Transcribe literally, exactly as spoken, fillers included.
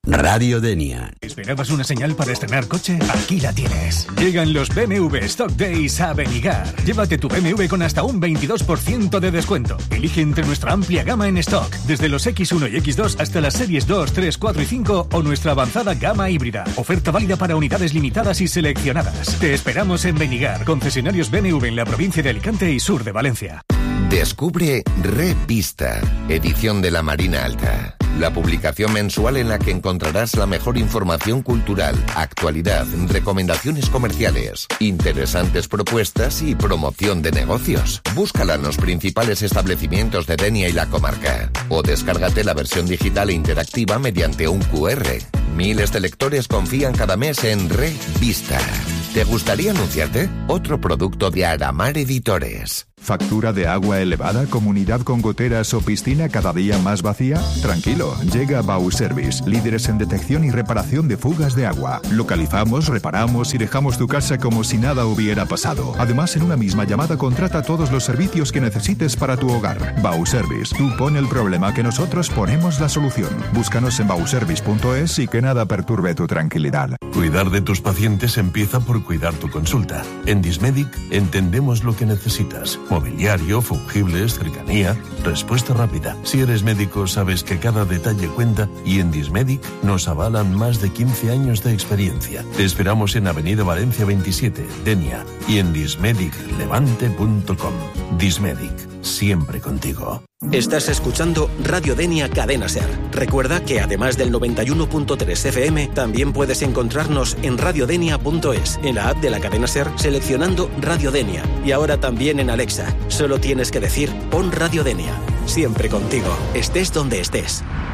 Radio Denia. ¿Esperabas una señal para estrenar coche? Aquí la tienes. Llegan los B M W Stock Days a Benigar. Llévate tu B M W con hasta un veintidós por ciento de descuento. Elige entre nuestra amplia gama en stock, desde los equis uno y equis dos hasta las series dos, tres, cuatro y cinco o nuestra avanzada gama híbrida. Oferta válida para unidades limitadas y seleccionadas. Te esperamos en Benigar, concesionarios B M W en la provincia de Alicante y sur de Valencia. Descubre Revista, edición de la Marina Alta. La publicación mensual en la que encontrarás la mejor información cultural, actualidad, recomendaciones comerciales, interesantes propuestas y promoción de negocios. Búscala en los principales establecimientos de Denia y la comarca. O descárgate la versión digital e interactiva mediante un cu erre. Miles de lectores confían cada mes en Revista. ¿Te gustaría anunciarte? Otro producto de Aramar Editores. ¿Factura de agua elevada, comunidad con goteras o piscina cada día más vacía? Tranquilo, llega Bauservice, líderes en detección y reparación de fugas de agua. Localizamos, reparamos y dejamos tu casa como si nada hubiera pasado. Además, en una misma llamada contrata todos los servicios que necesites para tu hogar. Bauservice, tú pon el problema que nosotros ponemos la solución. Búscanos en bauservice punto es y que nada perturbe tu tranquilidad. Cuidar de tus pacientes empieza por cuidar tu consulta. En Dismedic entendemos lo que necesitas. Mobiliario, fungibles, cercanía, respuesta rápida. Si eres médico sabes que cada detalle cuenta y en Dismedic nos avalan más de quince años de experiencia. Te esperamos en Avenida Valencia veintisiete, Denia, y en dismedic levante punto com. Dismedic, siempre contigo. Estás escuchando Radio Denia Cadena Ser. Recuerda que además del noventa y uno punto tres F M, también puedes encontrarnos en radiodenia punto es, en la app de la Cadena Ser, seleccionando Radio Denia. Y ahora también en Alexa. Solo tienes que decir, pon Radio Denia. Siempre contigo, estés donde estés.